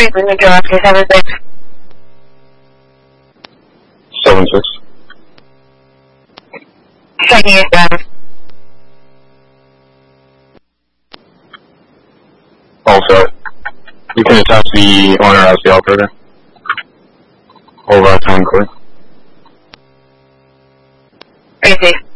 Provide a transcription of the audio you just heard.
Thank you, Oscar. 76. 76. Checking it down. All set. You can attach the owner as the operator. Over at time clear. Crazy.